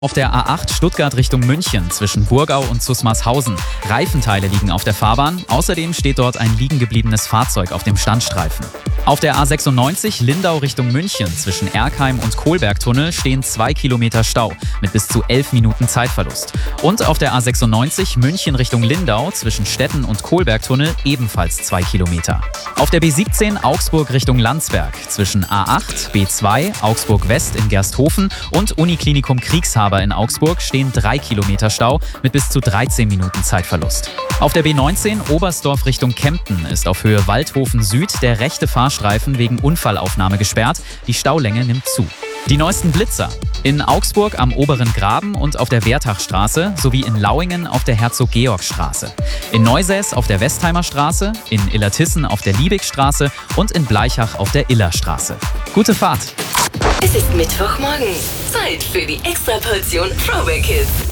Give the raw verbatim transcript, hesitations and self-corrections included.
Auf der A acht Stuttgart Richtung München zwischen Burgau und Zusmarshausen. Reifenteile liegen auf der Fahrbahn. Außerdem steht dort ein liegen gebliebenes Fahrzeug auf dem Standstreifen. Auf der A sechsundneunzig Lindau Richtung München zwischen Erkheim und Kohlbergtunnel stehen zwei Kilometer Stau mit bis zu elf Minuten Zeitverlust. Und auf der A sechsundneunzig München Richtung Lindau zwischen Stetten und Kohlbergtunnel ebenfalls zwei Kilometer. Auf der B siebzehn Augsburg Richtung Landsberg zwischen A acht, B zwei, Augsburg West in Gersthofen und Uniklinikum Kriegshaber in Augsburg stehen drei Kilometer Stau mit bis zu dreizehn Minuten Zeitverlust. Auf der B neunzehn Oberstdorf Richtung Kempten ist auf Höhe Waldhofen Süd der rechte Fahrstreifen wegen Unfallaufnahme gesperrt. Die Staulänge nimmt zu. Die neuesten Blitzer. In Augsburg am Oberen Graben und auf der Wertachstraße sowie in Lauingen auf der Herzog-Georg-Straße. In Neusäß auf der Westheimer Straße, in Illertissen auf der Liebigstraße und in Bleichach auf der Illerstraße. Gute Fahrt! Es ist Mittwochmorgen. Zeit für die Extraportion Throwback Hits.